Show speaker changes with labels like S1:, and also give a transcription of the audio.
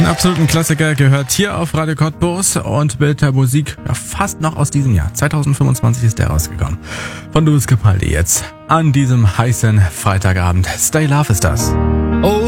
S1: absoluten Klassiker gehört hier auf Radio Cottbus und mit der Musik fast noch aus diesem Jahr. 2025 ist der rausgekommen. Von Lewis Capaldi jetzt an diesem heißen Freitagabend. Stay Love ist das.